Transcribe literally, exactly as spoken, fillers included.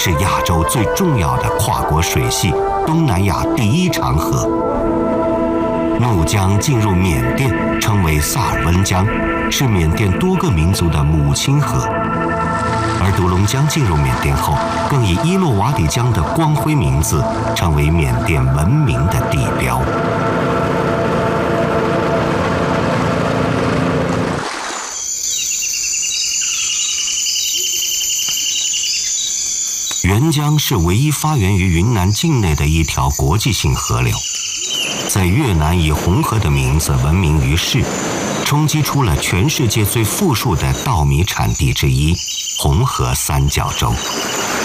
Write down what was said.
是亚洲最重要的跨国水系，东南亚第一长河。怒江进入缅甸，称为萨尔温江，是缅甸多个民族的母亲河。而独龙江进入缅甸后，更以伊洛瓦底江的光辉名字，成为缅甸文明的地标。沅江是唯一发源于云南境内的一条国际性河流，在越南以红河的名字闻名于世，冲击出了全世界最富庶的稻米产地之一——红河三角洲。